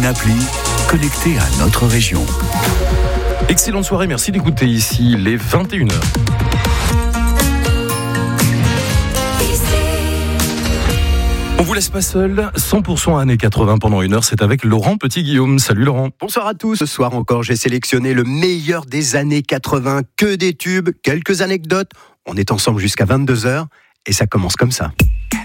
une appli connectée à notre région. Excellente soirée, merci d'écouter ici les 21h. On vous laisse pas seul, 100% années 80 pendant une heure, c'est avec Laurent Petit-Guillaume. Salut Laurent. Bonsoir à tous. Ce soir encore, j'ai sélectionné le meilleur des années 80, que des tubes, quelques anecdotes. On est ensemble jusqu'à 22h et ça commence comme ça.